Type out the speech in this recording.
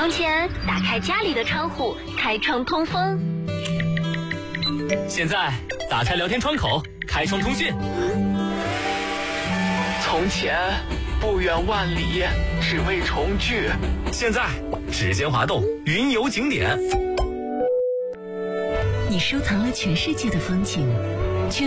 从前，打开家里的窗户，开窗通风。 现在，打开聊天窗口，开窗通讯。 从前，不远万里，只为重聚。 现在，指尖滑动，云游景点。 你收藏了全世界的风景，